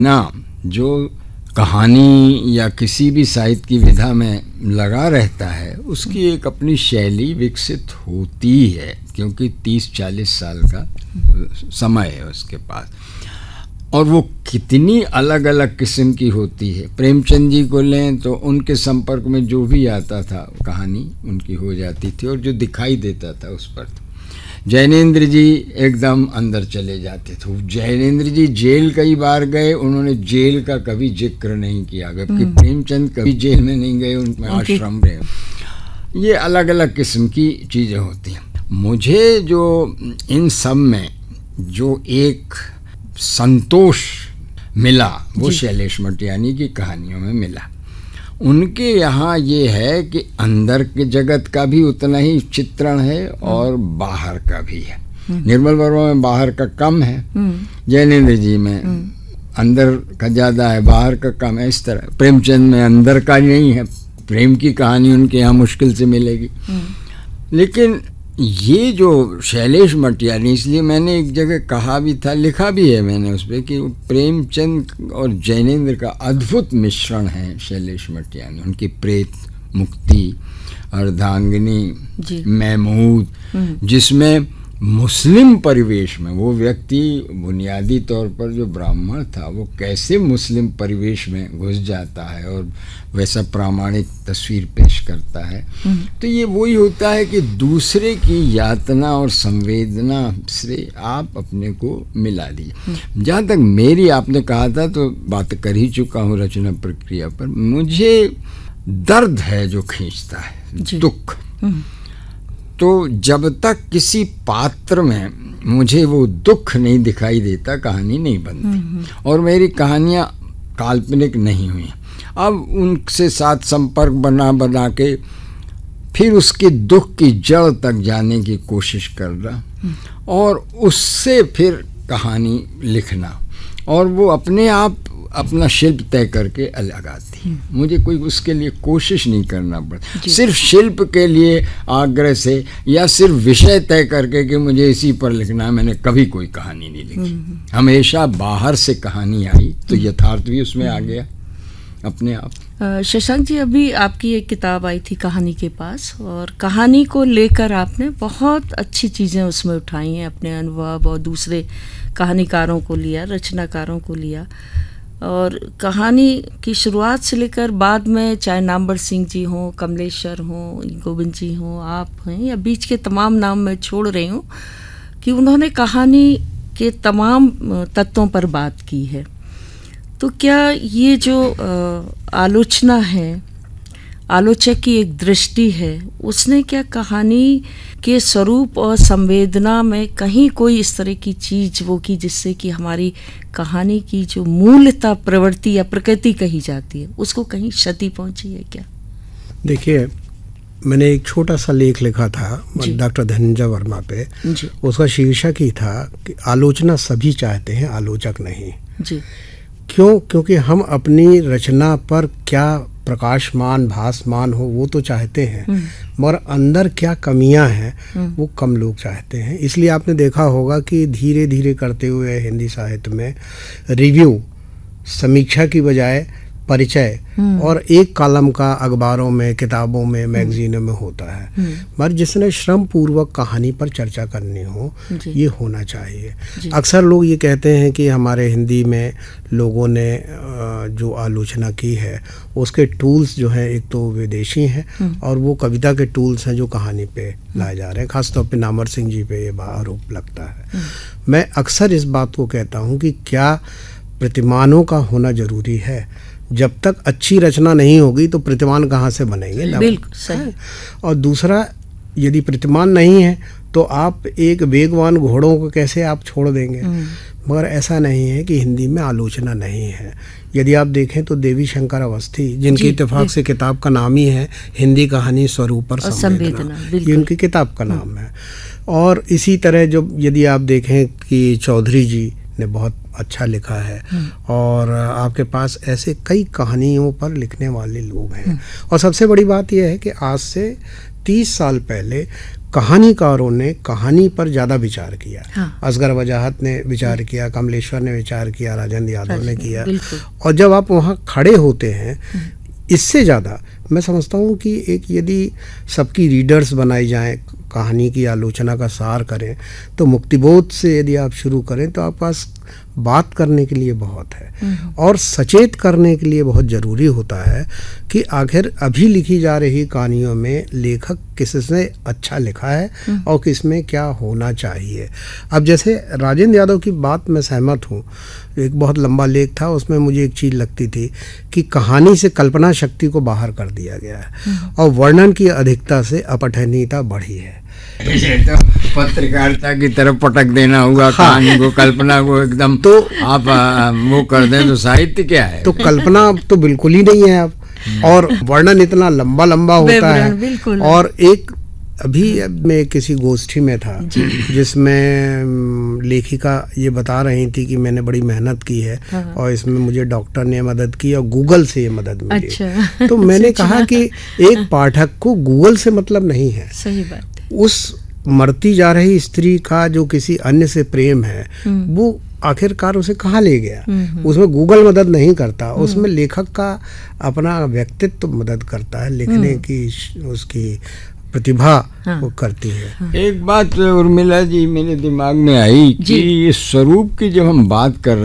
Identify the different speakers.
Speaker 1: ना जो कहानी या किसी भी साहित्य की विधा में लगा रहता है उसकी एक अपनी शैली विकसित होती है, क्योंकि 30-40 साल का समय है उसके पास, और वो कितनी अलग अलग किस्म की होती है। प्रेमचंद जी को लें तो उनके संपर्क में जो भी आता था कहानी उनकी हो जाती थी और जो दिखाई देता था उस पर। जैनेंद्र जी एकदम अंदर चले जाते थे। जैनेंद्र जी जेल कई बार गए, उन्होंने जेल का कभी जिक्र नहीं किया, जबकि प्रेमचंद कभी जेल में नहीं गए, उनमें आश्रम रहे। ये अलग अलग किस्म की चीज़ें होती हैं। मुझे जो इन सब में जो एक संतोष मिला वो शैलेश मटियानी की कहानियों में मिला। उनके यहाँ ये है कि अंदर के जगत का भी उतना ही चित्रण है और बाहर का भी है। निर्मल वर्मा में बाहर का कम है, जैनेंद्र जी में अंदर का ज़्यादा है, बाहर का कम है। इस तरह प्रेमचंद में अंदर का नहीं है, प्रेम की कहानी उनके यहाँ मुश्किल से मिलेगी। लेकिन ये जो शैलेश मटियानी, इसलिए मैंने एक जगह कहा भी था, लिखा भी है मैंने उस पर, कि प्रेमचंद और जैनेंद्र का अद्भुत मिश्रण है शैलेश मटियानी। उनकी प्रेत मुक्ति, अर्धांगिनी, महमूद, जिसमें मुस्लिम परिवेश में वो व्यक्ति बुनियादी तौर पर जो ब्राह्मण था वो कैसे मुस्लिम परिवेश में घुस जाता है और वैसा प्रामाणिक तस्वीर पेश करता है। तो ये वही होता है कि दूसरे की यातना और संवेदना से आप अपने को मिला दीजिए। जहाँ तक मेरी, आपने कहा था तो बात कर ही चुका हूँ रचना प्रक्रिया पर, मुझे दर्द है जो खींचता है, दुख। तो जब तक किसी पात्र में मुझे वो दुख नहीं दिखाई देता कहानी नहीं बनती। और मेरी कहानियाँ काल्पनिक नहीं हुई। अब उनसे साथ संपर्क बना के फिर उसके दुख की जड़ तक जाने की कोशिश करना और उससे फिर कहानी लिखना, और वो अपने आप अपना शिल्प तय करके अलग आती है। मुझे कोई उसके लिए कोशिश नहीं करना पड़ता, सिर्फ शिल्प के लिए आग्रह से या सिर्फ विषय तय करके कि मुझे इसी पर लिखना है, मैंने कभी कोई कहानी नहीं लिखी। हमेशा बाहर से कहानी आई तो यथार्थ भी उसमें आ गया अपने आप।
Speaker 2: शशांक जी, अभी आपकी एक किताब आई थी कहानी के पास, और कहानी को लेकर आपने बहुत अच्छी चीज़ें उसमें उठाई हैं, अपने अनुभव और दूसरे कहानीकारों को लिया, रचनाकारों को लिया। और कहानी की शुरुआत से लेकर बाद में, चाहे नामवर सिंह जी हों, कमलेश्वर हों, गोविंद जी हों, आप हैं, या बीच के तमाम नाम मैं छोड़ रही हूँ, कि उन्होंने कहानी के तमाम तत्वों पर बात की है। तो क्या ये जो आलोचना है, आलोचक की एक दृष्टि है, उसने क्या कहानी के स्वरूप और संवेदना में कहीं कोई इस तरह की चीज़ वो की जिससे कि हमारी कहानी की जो मूलतः प्रवृत्ति या प्रकृति कही जाती है उसको कहीं क्षति पहुंची है क्या?
Speaker 3: देखिए, मैंने एक छोटा सा लेख लिखा था डॉक्टर धनंजय वर्मा पे। उसका शीर्षक ही था कि आलोचना सभी चाहते हैं, आलोचक नहीं। जी। क्यों? क्योंकि हम अपनी रचना पर क्या प्रकाशमान भासमान हो वो तो चाहते हैं, मगर अंदर क्या कमियां हैं वो कम लोग चाहते हैं। इसलिए आपने देखा होगा कि धीरे धीरे करते हुए हिंदी साहित्य में रिव्यू, समीक्षा की बजाय परिचय और एक कॉलम का अखबारों में, किताबों में, मैगजीनों में होता है। मगर जिसने श्रम पूर्वक कहानी पर चर्चा करनी हो, ये होना चाहिए। अक्सर लोग ये कहते हैं कि हमारे हिंदी में लोगों ने जो आलोचना की है उसके टूल्स जो हैं एक तो विदेशी हैं और वो कविता के टूल्स हैं जो कहानी पे लाए जा रहे हैं। खासतौर पे नामवर सिंह जी पे ये आरोप लगता है। मैं अक्सर इस बात को कहता हूँ कि क्या प्रतिमानों का होना जरूरी है? जब तक अच्छी रचना नहीं होगी तो प्रतिमान कहाँ से बनेंगे?
Speaker 2: बिल्कुल सही।
Speaker 3: और दूसरा, यदि प्रतिमान नहीं है तो आप एक वेगवान घोड़ों को कैसे आप छोड़ देंगे? मगर ऐसा नहीं है कि हिंदी में आलोचना नहीं है। यदि आप देखें तो देवी शंकर अवस्थी, जिनकी इत्तेफाक से किताब का नाम ही है हिंदी कहानी स्वरूप और संवेदना, ये उनकी किताब का नाम है। और इसी तरह जो यदि आप देखें कि चौधरी जी ने बहुत अच्छा लिखा है, और आपके पास ऐसे कई कहानियों पर लिखने वाले लोग हैं। और सबसे बड़ी बात यह है कि आज से 30 साल पहले कहानीकारों ने कहानी पर ज़्यादा विचार किया।
Speaker 2: हाँ।
Speaker 3: असगर वजाहत ने विचार किया, कमलेश्वर ने विचार किया, राजेंद्र यादव ने किया। और जब आप वहाँ खड़े होते हैं, इससे ज़्यादा मैं समझता हूँ कि एक यदि सबकी रीडर्स बनाई जाएं, कहानी की आलोचना का सार करें, तो मुक्तिबोध से यदि आप शुरू करें तो आपके पास बात करने के लिए बहुत है और सचेत करने के लिए बहुत ज़रूरी होता है कि आखिर अभी लिखी जा रही कहानियों में लेखक किसने अच्छा लिखा है और किसमें क्या होना चाहिए। अब जैसे राजेंद्र यादव की बात मैं सहमत हूँ, एक बहुत लंबा लेख था, उसमें मुझे एक चीज़ लगती थी कि कहानी से कल्पना शक्ति को बाहर कर दिया गया है और वर्णन की अधिकता से अपठनीयता बढ़ी है।
Speaker 1: तो पत्रकारिता की तरफ पटक देना हुआ। हाँ। कहानी को, कल्पना को एकदम तो आप वो कर दें तो साहित्य क्या है?
Speaker 3: तो कल्पना तो बिल्कुल ही नहीं है अब, और वर्णन इतना लंबा लंबा होता है। और एक अभी मैं किसी गोष्ठी में था जिसमें लेखिका ये बता रही थी कि मैंने बड़ी मेहनत की है। हाँ। और इसमें मुझे डॉक्टर ने मदद की और गूगल से ये मदद मिली। अच्छा। तो मैंने कहा कि एक पाठक को गूगल से मतलब नहीं है।
Speaker 2: सही बात है।
Speaker 3: उस मरती जा रही स्त्री का जो किसी अन्य से प्रेम है, वो आखिरकार उसे कहाँ ले गया? उसमें गूगल मदद नहीं करता, उसमें लेखक का अपना व्यक्तित्व मदद करता है, लिखने की उसकी प्रतिभा। हाँ। वो करती है।
Speaker 1: हाँ। एक बात उर्मिला जी मेरे दिमाग में आई कि इस स्वरूप की जब हम बात कर